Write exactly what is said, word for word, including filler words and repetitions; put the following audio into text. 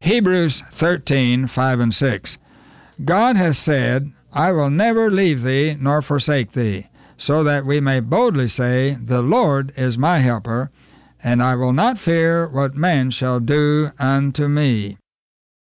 Hebrews thirteen, five and six. God has said, I will never leave thee nor forsake thee, so that we may boldly say, The Lord is my helper, and I will not fear what man shall do unto me.